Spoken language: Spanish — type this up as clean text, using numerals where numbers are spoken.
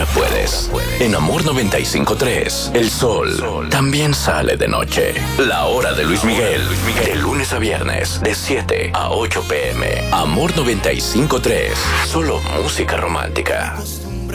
Ahora puedes. En Amor 95.3, el sol también sale de noche. La hora de Luis Miguel. De lunes a viernes, de 7 a 8 p.m. Amor 95.3. Solo música romántica.